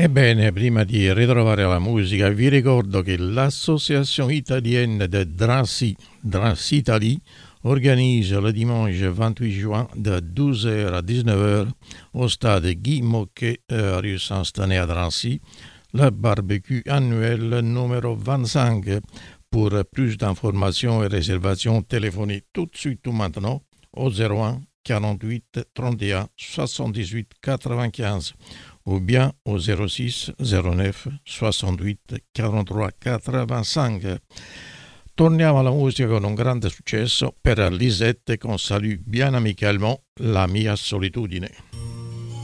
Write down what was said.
Ebbene, prima di ritrovare la musica, vi ricordo che l'Associazione italienne de Drancy Italie, organise le dimanche 28 juin de 12h à 19h au stade Guy Moquet, rue Saint-Stanley à Drancy, le barbecue annuel numéro 25. Pour plus d'informations et réservations, téléphonez tout de suite ou maintenant au 01 48 31 78 95 ou bien au 06 09 68 43 85. Torniamo alla musica con un grande successo per Lisette, con salue bien amicalement La mia solitudine.